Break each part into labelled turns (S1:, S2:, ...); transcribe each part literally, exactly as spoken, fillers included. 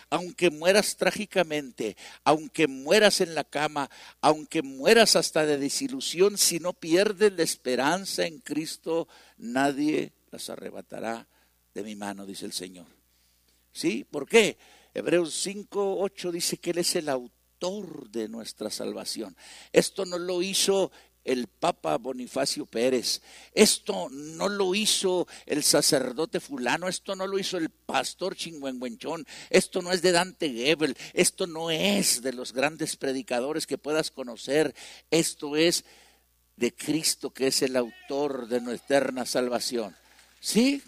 S1: aunque mueras trágicamente, aunque mueras en la cama, aunque mueras hasta de desilusión, si no pierdes la esperanza en Cristo, nadie las arrebatará de mi mano, dice el Señor. ¿Sí? ¿Por qué? Hebreos cinco, ocho dice que Él es el autor de nuestra salvación. Esto no lo hizo el Papa Bonifacio Pérez, esto no lo hizo el sacerdote fulano, esto no lo hizo el pastor Chingüengüenchón, esto no es de Dante Gebel, esto no es de los grandes predicadores que puedas conocer, esto es de Cristo, que es el autor de nuestra eterna salvación. ¿Sí?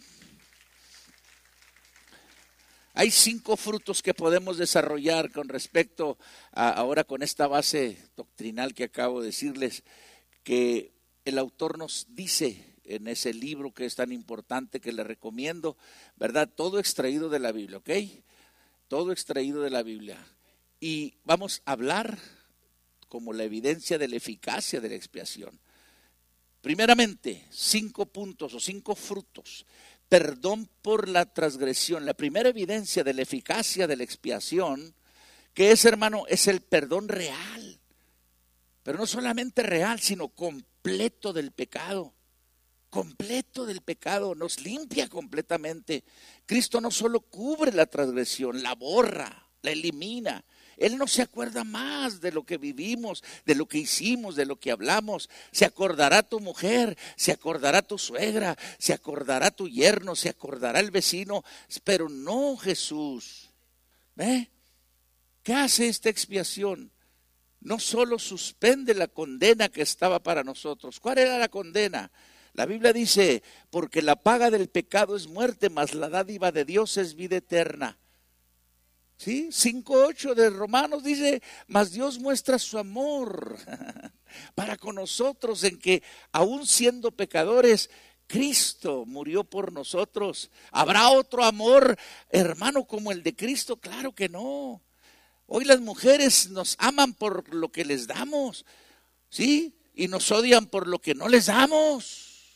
S1: Hay cinco frutos que podemos desarrollar con respecto a ahora con esta base doctrinal que acabo de decirles, que el autor nos dice en ese libro que es tan importante, que le recomiendo, ¿verdad? Todo extraído de la Biblia, ¿ok? Todo extraído de la Biblia. Y vamos a hablar como la evidencia de la eficacia de la expiación. Primeramente, cinco puntos o cinco frutos. Perdón por la transgresión. La primera evidencia de la eficacia de la expiación, que es, hermano, es el perdón real. Pero no solamente real, sino completo del pecado. Completo del pecado, nos limpia completamente. Cristo no solo cubre la transgresión, la borra, la elimina. Él no se acuerda más de lo que vivimos, de lo que hicimos, de lo que hablamos. Se acordará tu mujer, se acordará tu suegra, se acordará tu yerno, se acordará el vecino, pero no Jesús. ¿Ve? ¿Qué hace esta expiación? No solo suspende la condena que estaba para nosotros. ¿Cuál era la condena? La Biblia dice, porque la paga del pecado es muerte, mas la dádiva de Dios es vida eterna. ¿Sí? cinco ocho de Romanos dice, mas Dios muestra su amor para con nosotros en que aún siendo pecadores, Cristo murió por nosotros. ¿Habrá otro amor, hermano, como el de Cristo? Claro que no. Hoy las mujeres nos aman por lo que les damos, ¿sí? Y nos odian por lo que no les damos.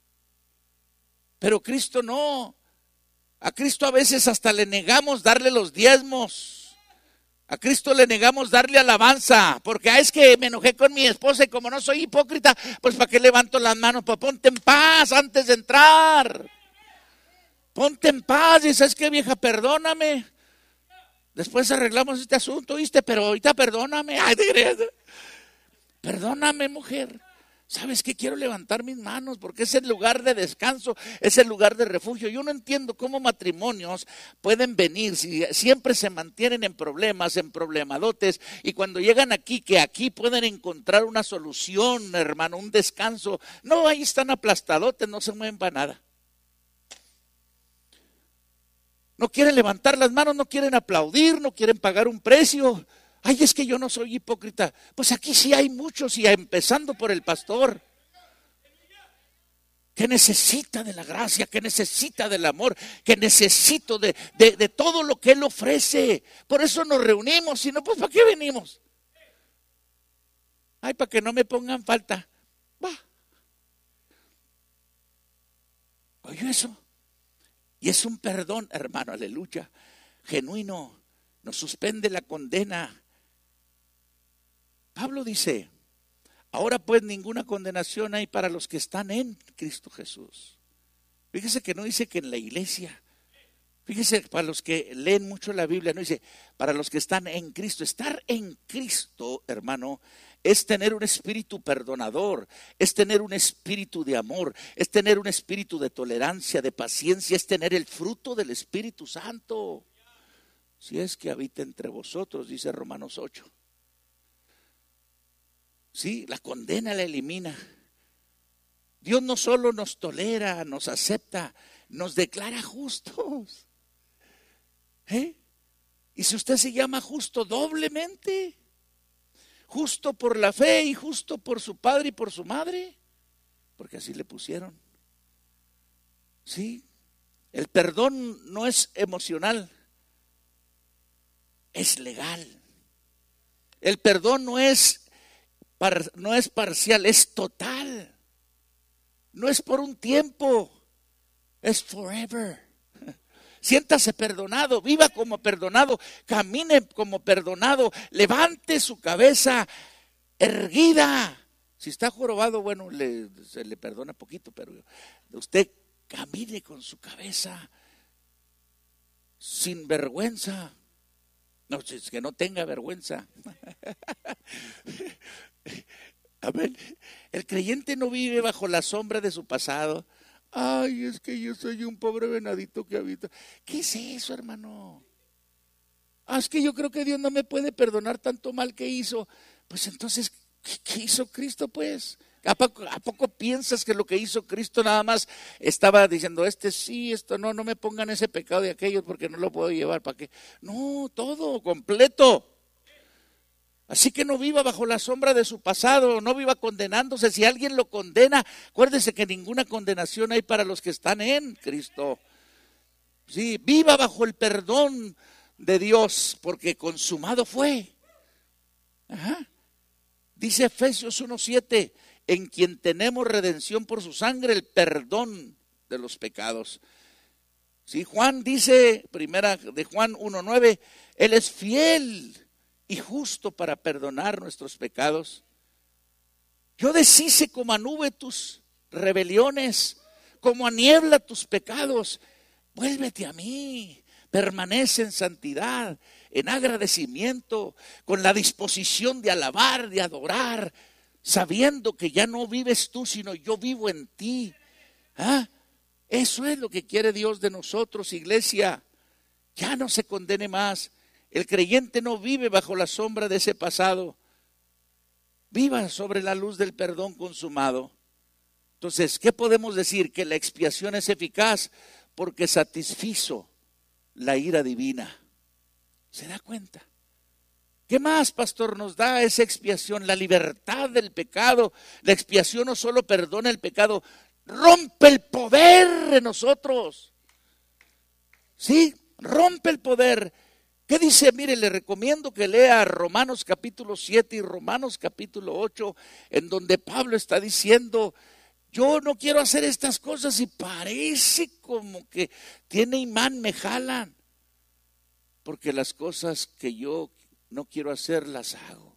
S1: Pero Cristo no. A Cristo a veces hasta le negamos darle los diezmos. A Cristo le negamos darle alabanza, porque ah, es que me enojé con mi esposa y como no soy hipócrita, pues ¿para qué levanto las manos? Pues ponte en paz antes de entrar. Ponte en paz y ¿sabes qué, vieja? Perdóname. Después arreglamos este asunto, ¿viste? Pero ahorita perdóname. Ay, te creas. Perdóname, mujer. ¿Sabes qué? Quiero levantar mis manos porque es el lugar de descanso, es el lugar de refugio. Yo no entiendo cómo matrimonios pueden venir, si siempre se mantienen en problemas, en problemadotes, y cuando llegan aquí, que aquí pueden encontrar una solución, hermano, un descanso. No, ahí están aplastadotes, no se mueven para nada. No quieren levantar las manos, no quieren aplaudir, no quieren pagar un precio. Ay, es que yo no soy hipócrita. Pues aquí sí hay muchos, y empezando por el pastor, que necesita de la gracia, que necesita del amor, que necesito de, de, de todo lo que Él ofrece. Por eso nos reunimos, si no, pues ¿para qué venimos? Ay, para que no me pongan falta. Va. ¿Oyó eso? Y es un perdón, hermano, aleluya, genuino, nos suspende la condena. Pablo dice, ahora pues ninguna condenación hay para los que están en Cristo Jesús. Fíjese que no dice que en la iglesia. Fíjese, para los que leen mucho la Biblia, no dice, para los que están en Cristo. Estar en Cristo, hermano, es tener un espíritu perdonador, es tener un espíritu de amor, es tener un espíritu de tolerancia, de paciencia, es tener el fruto del Espíritu Santo. Si es que habita entre vosotros, dice Romanos ocho. Sí, la condena la elimina. Dios no solo nos tolera, nos acepta, nos declara justos. ¿Eh? Y si usted se llama justo doblemente, justo por la fe y justo por su padre y por su madre, porque así le pusieron. Sí, el perdón no es emocional, es legal. El perdón no es, par, no es parcial, es total. No es por un tiempo, es forever. Siéntase perdonado, viva como perdonado, camine como perdonado, levante su cabeza erguida. Si está jorobado, bueno, le, se le perdona poquito, pero usted camine con su cabeza sin vergüenza. No, es que no tenga vergüenza. Amén. El creyente no vive bajo la sombra de su pasado. Ay, es que yo soy un pobre venadito que habita. ¿Qué es eso, hermano? Ah, es que yo creo que Dios no me puede perdonar tanto mal que hizo. Pues entonces, ¿qué, qué hizo Cristo, pues? ¿A poco, ¿A poco piensas que lo que hizo Cristo nada más estaba diciendo, este sí, esto no, no me pongan ese pecado de aquellos porque no lo puedo llevar? ¿Para qué? No, todo, completo. Así que no viva bajo la sombra de su pasado, no viva condenándose. Si alguien lo condena, acuérdese que ninguna condenación hay para los que están en Cristo. Sí, viva bajo el perdón de Dios, porque consumado fue. Ajá. Dice Efesios uno siete, en quien tenemos redención por su sangre, el perdón de los pecados. Sí, Juan dice, primera de Juan uno nueve, Él es fiel y justo para perdonar nuestros pecados. Yo deshice como a nube tus rebeliones, como a niebla tus pecados. Vuélvete a mí, permanece en santidad, en agradecimiento, con la disposición de alabar, de adorar, sabiendo que ya no vives tú, sino yo vivo en ti. ¿Ah? Eso es lo que quiere Dios de nosotros, iglesia. Ya no se condene más. El creyente no vive bajo la sombra de ese pasado. Viva sobre la luz del perdón consumado. Entonces, ¿qué podemos decir? Que la expiación es eficaz porque satisfizo la ira divina. ¿Se da cuenta? ¿Qué más, pastor, nos da esa expiación? La libertad del pecado. La expiación no solo perdona el pecado, rompe el poder de nosotros. ¿Sí? Rompe el poder. ¿Qué dice? Mire, le recomiendo que lea Romanos capítulo siete y Romanos capítulo ocho, en donde Pablo está diciendo, yo no quiero hacer estas cosas y parece como que tiene imán, me jalan. Porque las cosas que yo no quiero hacer, las hago.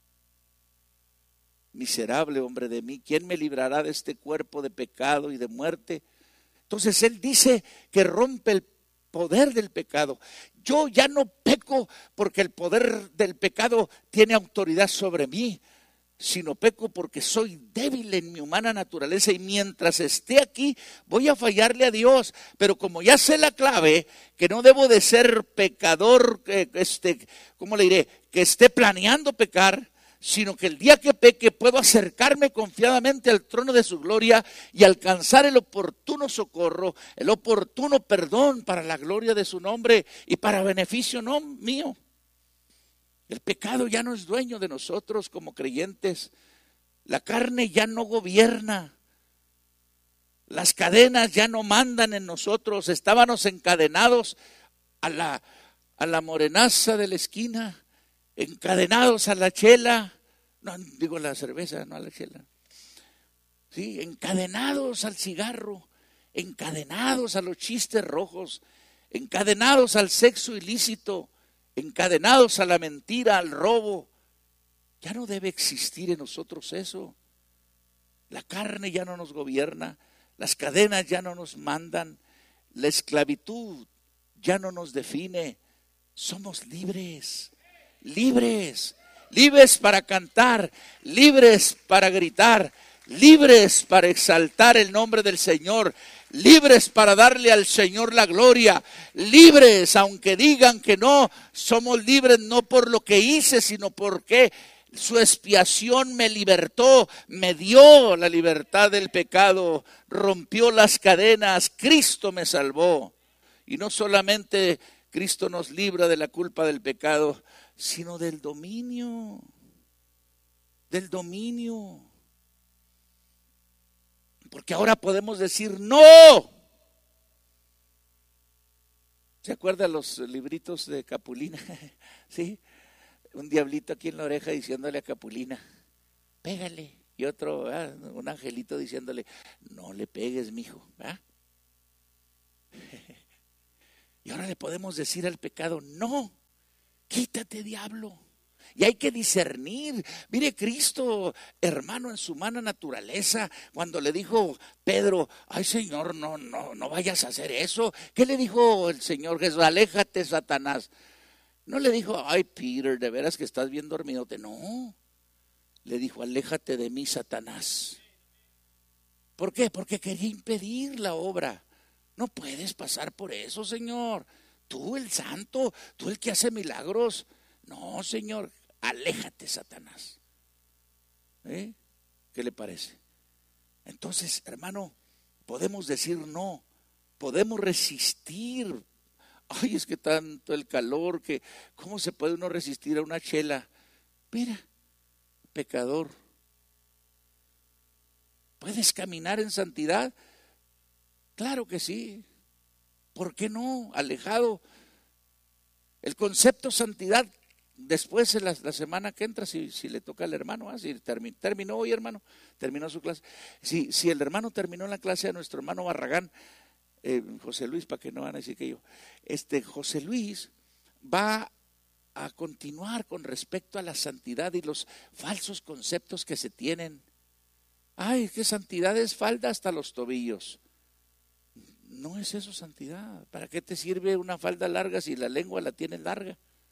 S1: Miserable hombre de mí, ¿quién me librará de este cuerpo de pecado y de muerte? Entonces él dice que rompe el poder del pecado. Yo ya no peco porque el poder del pecado tiene autoridad sobre mí, sino peco porque soy débil en mi humana naturaleza y mientras esté aquí voy a fallarle a Dios. Pero como ya sé la clave, que no debo de ser pecador, que, este, ¿cómo le diré? Que esté planeando pecar, sino que el día que peque puedo acercarme confiadamente al trono de su gloria y alcanzar el oportuno socorro, el oportuno perdón para la gloria de su nombre y para beneficio no mío. El pecado ya no es dueño de nosotros como creyentes. La carne ya no gobierna. Las cadenas ya no mandan en nosotros. Estábamos encadenados a la, a la morenaza de la esquina, encadenados a la chela, no digo la cerveza, no a la chela. Sí, encadenados al cigarro, encadenados a los chistes rojos, encadenados al sexo ilícito, encadenados a la mentira, al robo. Ya no debe existir en nosotros eso. La carne ya no nos gobierna, las cadenas ya no nos mandan, la esclavitud ya no nos define. Somos libres, libres, libres para cantar, libres para gritar, libres para exaltar el nombre del Señor, libres para darle al Señor la gloria, libres aunque digan que no, somos libres no por lo que hice, sino porque su expiación me libertó, me dio la libertad del pecado, rompió las cadenas, Cristo me salvó. Y no solamente Cristo nos libra de la culpa del pecado, sino del dominio, del dominio. Porque ahora podemos decir no. ¿Se acuerdan los libritos de Capulina? ¿Sí? Un diablito aquí en la oreja diciéndole a Capulina, pégale. Y otro, ah, un angelito diciéndole, no le pegues, mijo. ¿Ah? Y ahora le podemos decir al pecado, no, quítate, diablo. Y hay que discernir. Mire, Cristo, hermano, en su humana naturaleza, cuando le dijo Pedro, ay Señor, no, no, no vayas a hacer eso. ¿Qué le dijo el Señor Jesús? Aléjate, Satanás. No le dijo, ay Peter, de veras que estás bien dormidote. No, le dijo, aléjate de mí, Satanás. ¿Por qué? Porque quería impedir la obra. No puedes pasar por eso, Señor. Tú el santo, tú el que hace milagros. No, Señor, aléjate, Satanás. ¿Eh? ¿Qué le parece? Entonces, hermano, podemos decir no, podemos resistir. Ay, es que tanto el calor, que ¿cómo se puede uno resistir a una chela? Mira, pecador, ¿puedes caminar en santidad? Claro que sí. ¿Por qué no? Alejado. El concepto santidad, después la, la semana que entra, si, si le toca al hermano, ¿ah? Si termi, terminó hoy, hermano, terminó su clase. Si, si el hermano terminó la clase de nuestro hermano Barragán, eh, José Luis, para que no van a decir que yo, este José Luis va a continuar con respecto a la santidad y los falsos conceptos que se tienen. Ay, que santidad es falda hasta los tobillos. No es eso santidad. ¿Para qué te sirve una falda larga si la lengua la tienes larga?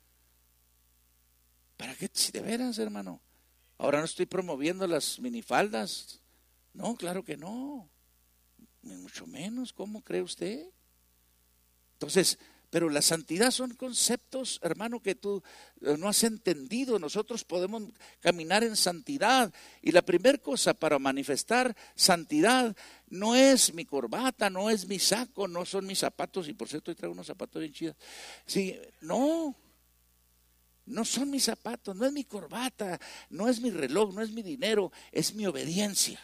S1: ¿Para qué? Si de veras, hermano. Ahora no estoy promoviendo las minifaldas. No, claro que no. Ni mucho menos. ¿Cómo cree usted? Entonces, pero la santidad son conceptos, hermano, que tú no has entendido. Nosotros podemos caminar en santidad. Y la primera cosa para manifestar santidad no es mi corbata, no es mi saco, no son mis zapatos. Y por cierto, hoy traigo unos zapatos bien chidos. Sí, no, no son mis zapatos, no es mi corbata, no es mi reloj, no es mi dinero, es mi obediencia.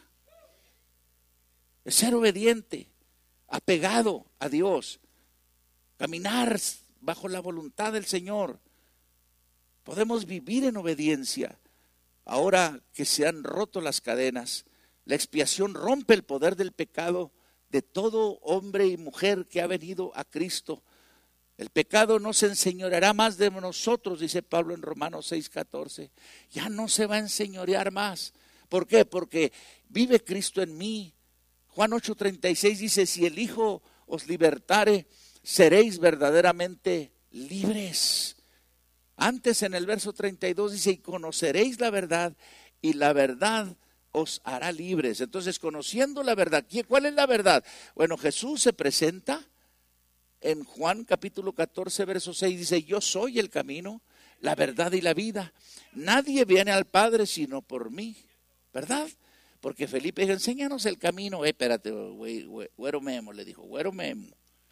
S1: Es ser obediente, apegado a Dios. Caminar bajo la voluntad del Señor. Podemos vivir en obediencia. Ahora que se han roto las cadenas, la expiación rompe el poder del pecado de todo hombre y mujer que ha venido a Cristo. El pecado no se enseñoreará más de nosotros, dice Pablo en Romanos seis catorce. Ya no se va a enseñorear más. ¿Por qué? Porque vive Cristo en mí. Juan ocho treinta y seis dice, si el Hijo os libertare, seréis verdaderamente libres. Antes en el verso treinta y dos dice, y conoceréis la verdad, y la verdad os hará libres. Entonces, conociendo la verdad, ¿cuál es la verdad? Bueno, Jesús se presenta en Juan capítulo catorce, verso seis, dice, yo soy el camino, la verdad y la vida. Nadie viene al Padre sino por mí, ¿verdad? Porque Felipe dijo, enséñanos el camino. Eh, espérate, güey, güey, güero Memo, le dijo, güero Memo.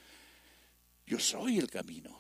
S1: Yo soy el camino.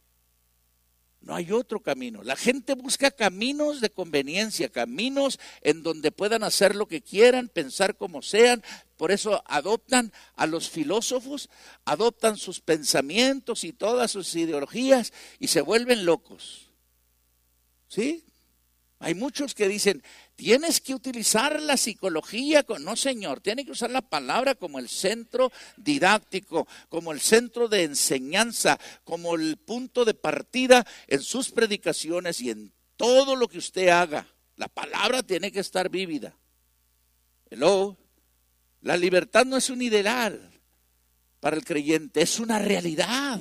S1: No hay otro camino. La gente busca caminos de conveniencia, caminos en donde puedan hacer lo que quieran, pensar como sean. Por eso adoptan a los filósofos, adoptan sus pensamientos y todas sus ideologías y se vuelven locos. ¿Sí? Hay muchos que dicen, tienes que utilizar la psicología. No, señor, tiene que usar la palabra como el centro didáctico, como el centro de enseñanza, como el punto de partida en sus predicaciones y en todo lo que usted haga. La palabra tiene que estar vívida. Hello. La libertad no es un ideal para el creyente, es una realidad.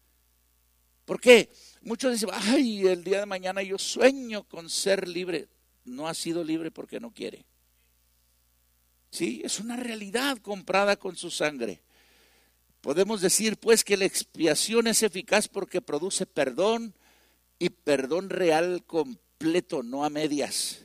S1: ¿Por qué? Muchos dicen, ay, el día de mañana yo sueño con ser libre. No ha sido libre porque no quiere. Sí, es una realidad comprada con su sangre. Podemos decir pues que la expiación es eficaz porque produce perdón y perdón real completo, no a medias.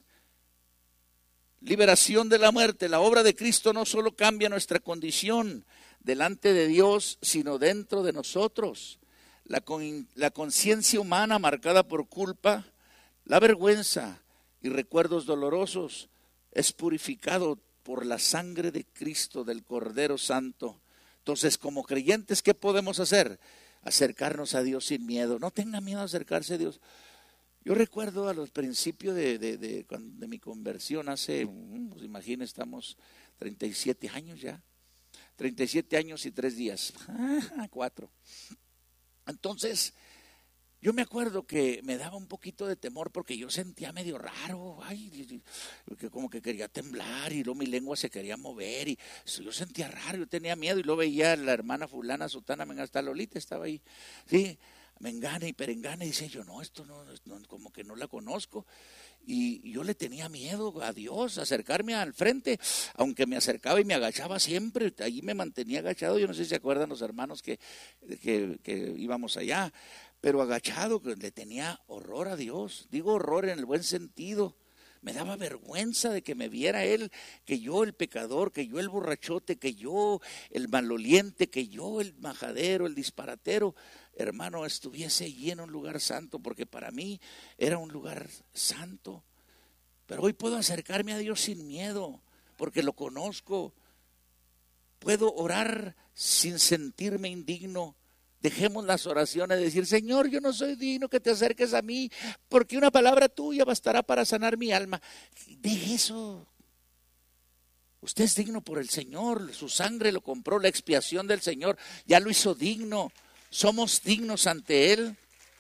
S1: Liberación de la muerte. La obra de Cristo no solo cambia nuestra condición delante de Dios, sino dentro de nosotros. La, con, la conciencia humana marcada por culpa, la vergüenza y recuerdos dolorosos es purificado por la sangre de Cristo, del Cordero Santo. Entonces, como creyentes, ¿qué podemos hacer? Acercarnos a Dios sin miedo. No tenga miedo a acercarse a Dios. Yo recuerdo a los principios de, de, de, de mi conversión, hace, pues imagínense, estamos treinta y siete años ya. treinta y siete años y tres días. Ah, cuatro. Entonces, yo me acuerdo que me daba un poquito de temor porque yo sentía medio raro, ay, que como que quería temblar y luego mi lengua se quería mover y yo sentía raro, yo tenía miedo y luego veía a la hermana fulana, sutana, hasta Lolita estaba ahí, sí, mengana y perengana y decía yo, no, esto no, no, como que no la conozco. Y yo le tenía miedo a Dios, acercarme al frente, aunque me acercaba y me agachaba siempre, allí me mantenía agachado. Yo no sé si se acuerdan los hermanos que, que, que íbamos allá, pero agachado, le tenía horror a Dios. Digo horror en el buen sentido. Me daba vergüenza de que me viera Él, que yo el pecador, que yo el borrachote, que yo el maloliente, que yo el majadero, el disparatero, hermano, estuviese allí en un lugar santo, porque para mí era un lugar santo. Pero hoy puedo acercarme a Dios sin miedo, porque lo conozco. Puedo orar sin sentirme indigno. Dejemos las oraciones de decir, Señor, yo no soy digno que te acerques a mí, porque una palabra tuya bastará para sanar mi alma. Deje eso. Usted es digno por el Señor, su sangre lo compró, la expiación del Señor ya lo hizo digno. Somos dignos ante Él.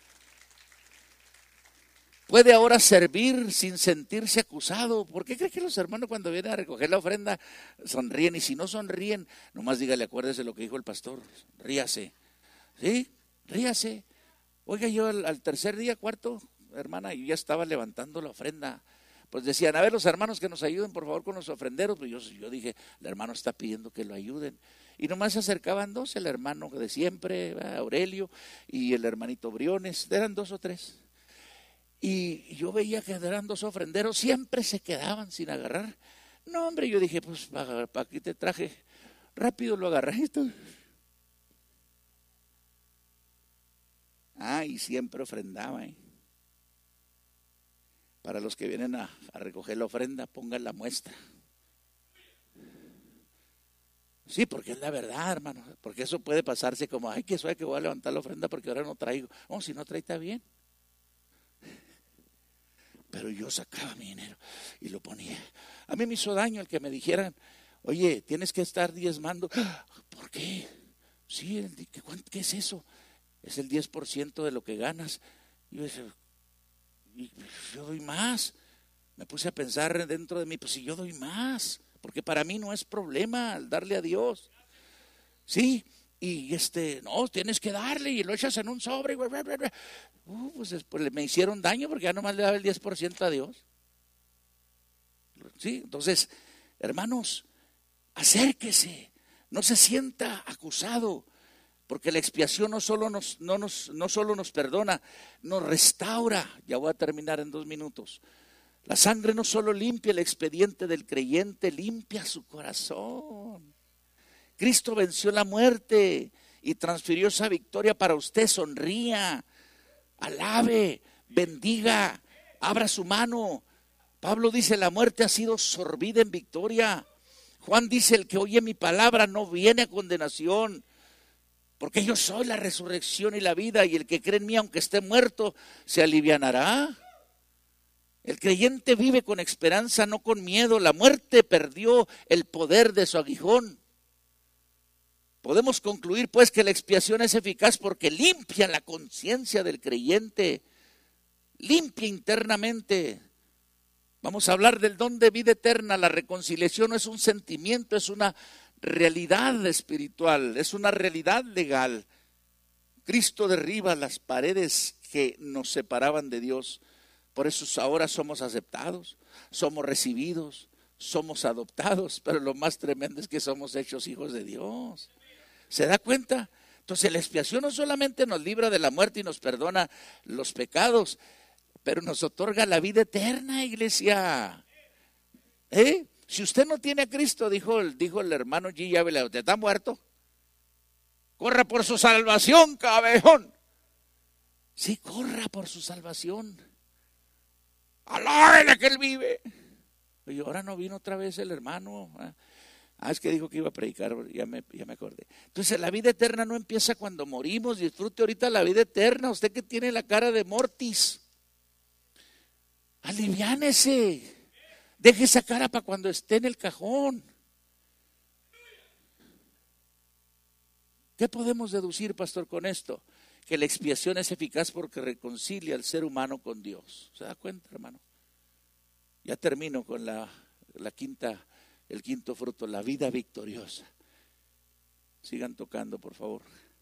S1: Puede ahora servir sin sentirse acusado. ¿Por qué cree que los hermanos cuando vienen a recoger la ofrenda sonríen? Y si no sonríen, nomás dígale, acuérdese lo que dijo el pastor, ríase. ¿Sí? Ríase. Oiga, yo al, al tercer día, cuarto, hermana, yo ya estaba levantando la ofrenda. Pues decían, a ver, los hermanos que nos ayuden, por favor, con los ofrenderos. Pues yo, yo dije, el hermano está pidiendo que lo ayuden. Y nomás se acercaban dos, el hermano de siempre, Aurelio, y el hermanito Briones, eran dos o tres. Y yo veía que eran dos ofrenderos, siempre se quedaban sin agarrar. No, hombre, yo dije, pues, para pa aquí te traje. Rápido lo agarré. Esto. Ah, y siempre ofrendaba. ¿eh? Para los que vienen a, a recoger la ofrenda, pongan la muestra. Sí, porque es la verdad, hermano. Porque eso puede pasarse como, ay, que suave que voy a levantar la ofrenda porque ahora no traigo. Oh, si no trae, está bien. Pero yo sacaba mi dinero y lo ponía. A mí me hizo daño el que me dijeran, oye, tienes que estar diezmando. ¿Por qué? Sí, ¿qué, qué es eso? Es el diez por ciento de lo que ganas. Y yo decía, yo doy más. Me puse a pensar dentro de mí, pues si yo doy más, porque para mí no es problema el darle a Dios. Sí, y este, no, tienes que darle y lo echas en un sobre. Y bla, bla, bla. Uh, pues después me hicieron daño porque ya nomás le daba el diez por ciento a Dios. Sí, entonces, hermanos, acérquese, no se sienta acusado. Porque la expiación no solo nos, no, nos, no solo nos perdona, nos restaura. Ya voy a terminar en dos minutos. La sangre no solo limpia el expediente del creyente, limpia su corazón. Cristo venció la muerte y transfirió esa victoria para usted. Sonría, alabe, bendiga, abra su mano. Pablo dice, la muerte ha sido sorbida en victoria. Juan dice, el que oye mi palabra no viene a condenación. Porque yo soy la resurrección y la vida, y el que cree en mí, aunque esté muerto, se alivianará. El creyente vive con esperanza, no con miedo. La muerte perdió el poder de su aguijón. Podemos concluir pues que la expiación es eficaz porque limpia la conciencia del creyente, limpia internamente. Vamos a hablar del don de vida eterna. La reconciliación no es un sentimiento, es una realidad espiritual, es una realidad legal. Cristo derriba las paredes que nos separaban de Dios. Por eso ahora somos aceptados, somos recibidos, somos adoptados, pero lo más tremendo es que somos hechos hijos de Dios. ¿Se da cuenta? Entonces la expiación no solamente nos libra de la muerte y nos perdona los pecados, pero nos otorga la vida eterna, iglesia. ¿Eh? Si usted no tiene a Cristo, dijo, dijo el hermano G. Ávila, ¿usted está muerto? Corra por su salvación, cabejón. Sí, corra por su salvación. Alábele que él vive. Y ahora no vino otra vez el hermano. Ah, es que dijo que iba a predicar, ya me, ya me acordé. Entonces la vida eterna no empieza cuando morimos. Disfrute ahorita la vida eterna. Usted que tiene la cara de mortis, aliviánese. Deje esa cara para cuando esté en el cajón. ¿Qué podemos deducir, pastor, con esto? que la expiación es eficaz porque reconcilia al ser humano con Dios. ¿Se da cuenta, hermano? Ya termino con la, la quinta, el quinto fruto, la vida victoriosa. Sigan tocando, por favor.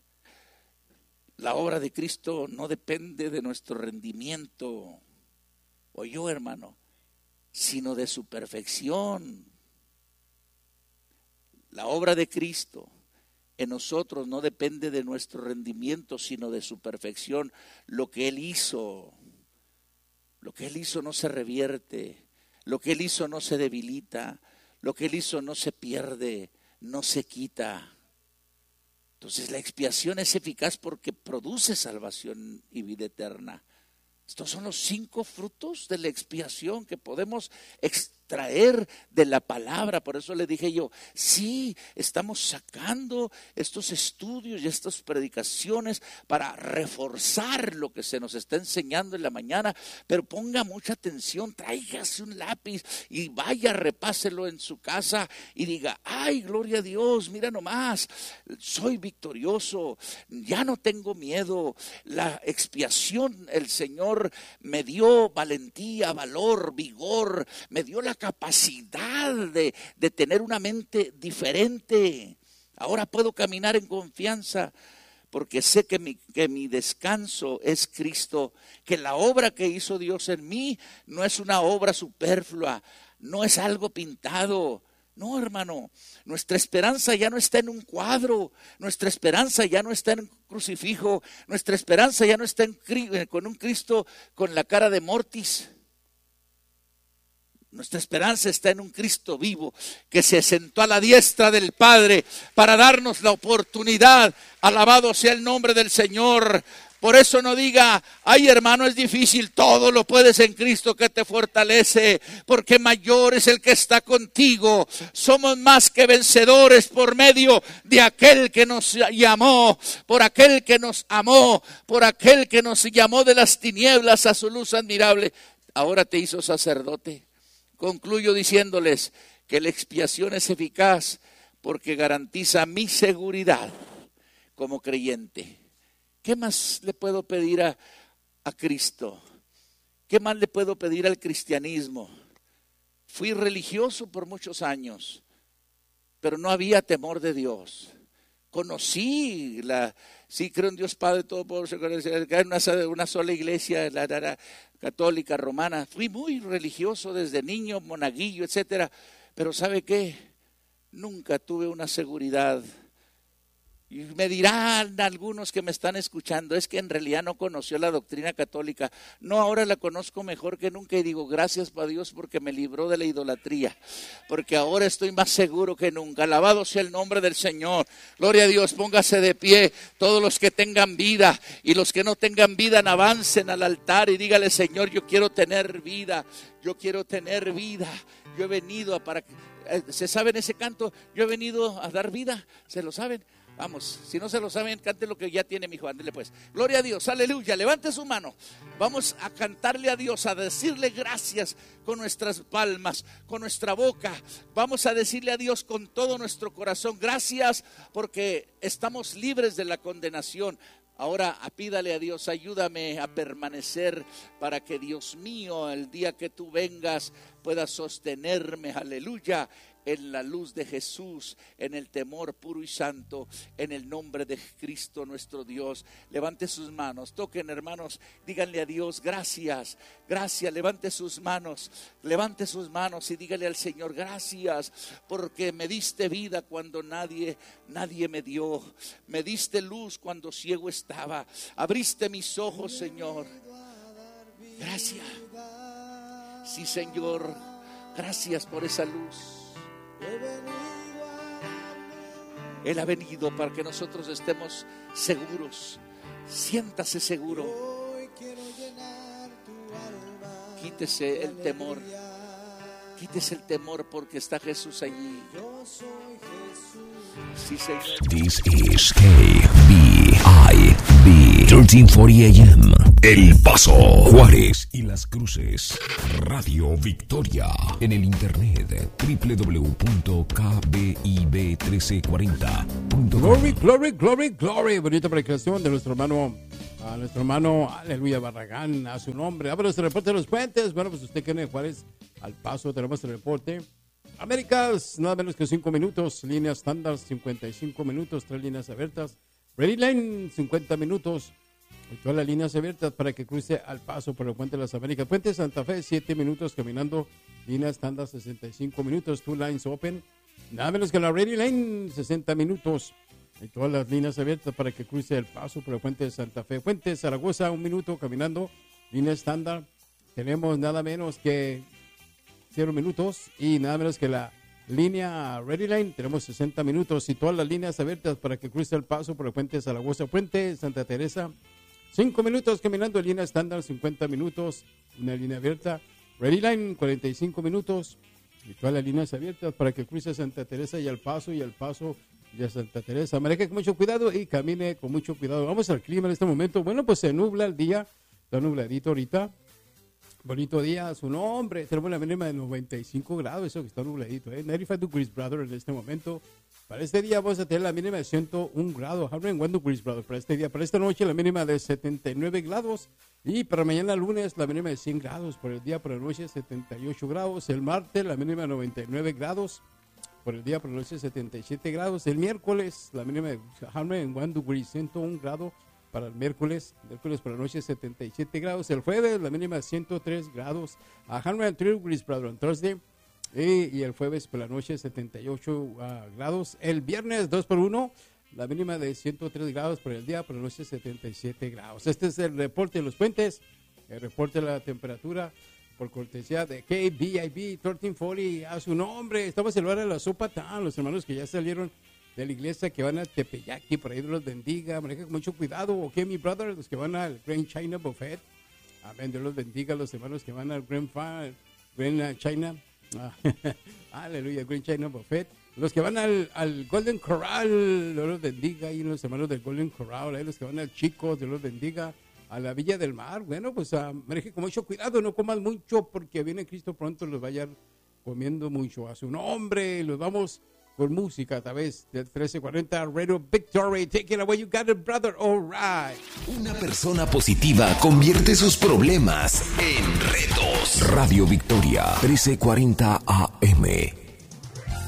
S1: La obra de Cristo no depende de nuestro rendimiento, o yo, hermano, sino de su perfección. La obra de Cristo en nosotros no depende de nuestro rendimiento, sino de su perfección. Lo que Él hizo, lo que Él hizo no se revierte, lo que Él hizo no se debilita, lo que Él hizo no se pierde, no se quita. Entonces la expiación es eficaz porque produce salvación y vida eterna. Estos son los cinco frutos de la expiación que podemos extraer de la palabra. Por eso le dije yo, sí, estamos sacando estos estudios y estas predicaciones para reforzar lo que se nos está enseñando en la mañana, pero ponga mucha atención, tráigase un lápiz y vaya, repáselo en su casa y diga, ay, gloria a Dios, mira nomás, soy victorioso, ya no tengo miedo. La expiación, el Señor me dio valentía, valor, vigor, me dio la capacidad de, de tener una mente diferente. Ahora puedo caminar en confianza porque sé que mi, que mi descanso es Cristo, que la obra que hizo Dios en mí no es una obra superflua, no es algo pintado. No, hermano, nuestra esperanza ya no está en un cuadro, nuestra esperanza ya no está en un crucifijo, nuestra esperanza ya no está en, con un Cristo con la cara de mortis. Nuestra esperanza está en un Cristo vivo que se sentó a la diestra del Padre para darnos la oportunidad. Alabado sea el nombre del Señor. Por eso no diga, ay hermano, es difícil, todo lo puedes en Cristo que te fortalece, porque mayor es el que está contigo. Somos más que vencedores por medio de aquel que nos llamó, por aquel que nos amó, por aquel que nos llamó de las tinieblas a su luz admirable. Ahora te hizo sacerdote. Concluyo diciéndoles que la expiación es eficaz porque garantiza mi seguridad como creyente. ¿Qué más le puedo pedir a, a Cristo? ¿Qué más le puedo pedir al cristianismo? Fui religioso por muchos años, pero no había temor de Dios. Conocí, la, sí creo en Dios Padre Todopoderoso, en una, una sola iglesia, la, la, la católica romana. Fui muy religioso desde niño, monaguillo, etcétera. Pero ¿sabe qué? Nunca tuve una seguridad. Y me dirán algunos que me están escuchando, es que en realidad no conoció la doctrina católica. No, ahora la conozco mejor que nunca y digo, gracias a Dios porque me libró de la idolatría. Porque ahora estoy más seguro que nunca. Alabado sea el nombre del Señor. Gloria a Dios, póngase de pie. Todos los que tengan vida y los que no tengan vida, avancen al altar y dígale, Señor, yo quiero tener vida. Yo quiero tener vida. Yo he venido a para... ¿Se saben ese canto? Yo he venido a dar vida. ¿Se lo saben? Vamos, si no se lo saben, cante lo que ya tiene mi hijo, ándele pues. Gloria a Dios, aleluya, levante su mano. Vamos a cantarle a Dios, a decirle gracias con nuestras palmas, con nuestra boca. Vamos a decirle a Dios con todo nuestro corazón, gracias porque estamos libres de la condenación. Ahora pídale a Dios, ayúdame a permanecer para que Dios mío, el día que tú vengas, pueda sostenerme, aleluya, en la luz de Jesús, en el temor puro y santo, en el nombre de Cristo nuestro Dios. Levante sus manos, toquen hermanos, díganle a Dios, gracias, gracias, levante sus manos, levante sus manos y dígale al Señor, gracias, porque me diste vida cuando nadie, nadie me dio, me diste luz cuando ciego estaba, abriste mis ojos, Señor, gracias, sí Señor, gracias por esa luz. Él ha venido para que nosotros estemos seguros. Siéntase seguro. Quítese el temor. Quítese el temor porque está Jesús allí. Sí, Señor.
S2: This is K B I B thirteen forty A M. El Paso, Juárez y Las Cruces. Radio Victoria. En el internet doble u doble u doble u punto k b i b uno tres cuatro cero punto com.
S3: Glory, glory, glory, glory. Bonita predicación de nuestro hermano, a nuestro hermano, aleluya, Barragán, a su nombre. Abre nuestro reporte de los puentes. Bueno, pues usted que en Juárez, al Paso, tenemos el reporte. Américas, nada menos que cinco minutos. Línea estándar, cincuenta y cinco minutos. Tres líneas abiertas. Ready Lane, cincuenta minutos. Y todas las líneas abiertas para que cruce al Paso por el Puente de las Américas. Puente de Santa Fe, siete minutos caminando. Línea estándar, sesenta y cinco minutos. Two lines open. Nada menos que la Ready Lane, sesenta minutos. Y todas las líneas abiertas para que cruce el Paso por el Puente de Santa Fe. Puente de Zaragoza, un minuto caminando. Línea estándar. Tenemos nada menos que cero minutos. Y nada menos que la línea Ready Lane, tenemos sesenta minutos. Y todas las líneas abiertas para que cruce el Paso por el Puente de Zaragoza. Puente de Santa Teresa. cinco minutos caminando, línea estándar, cincuenta minutos, una línea abierta. Ready Line, cuarenta y cinco minutos. Y todas las líneas abiertas para que cruce Santa Teresa y al Paso, y al Paso y a Santa Teresa. Maneje con mucho cuidado y camine con mucho cuidado. Vamos al clima en este momento. Bueno, pues se nubla el día, está nubladito ahorita. Bonito día, su nombre. Tenemos la mínima de noventa y cinco grados, eso que está nubladito, ¿eh? noventa y cinco degrees, brother, en este momento. Para este día vamos a tener la mínima de ciento uno grados, ciento uno degrees, brother, para este día. Para esta noche la mínima de setenta y nueve grados. Y para mañana lunes la mínima de cien grados. Por el día, por la noche setenta y ocho grados. El martes la mínima de noventa y nueve grados. Por el día, por la noche setenta y siete grados. El miércoles la mínima de ciento uno degrees, ciento uno grados. Para el miércoles, miércoles por la noche setenta y siete grados. El jueves la mínima de ciento tres grados. A ciento tres degrees, brother, on Thursday. Y, y el jueves por la noche setenta y ocho uh, grados. El viernes dos por uno, la mínima de ciento tres grados por el día, por la noche setenta y siete grados. Este es el reporte de los puentes, el reporte de la temperatura por cortesía de K B I B mil cuatrocientos cuarenta. A su nombre, estamos en el lugar de la Sopa Town, los hermanos que ya salieron de la iglesia, que van a Tepeyaki, por ahí Dios los bendiga, maneja con mucho cuidado. Ok, mi brother, los que van al Grand China Buffet, amén, Dios los bendiga. Los hermanos que van al Grand, Fa, Grand China, ah, aleluya, Grand China Buffet. Los que van al, al Golden Corral, Dios los bendiga. Y los hermanos del Golden Corral, ahí los que van al Chico, Dios los bendiga. A la Villa del Mar, bueno, pues uh, maneje con mucho cuidado, no coman mucho, porque viene Cristo pronto, los va a hallar comiendo mucho. A su nombre, los vamos con música a través del trece cuarenta Radio Victory. Take it away, you got it, brother. All right.
S2: Una persona positiva convierte sus problemas en retos. Radio Victoria, trece cuarenta A M.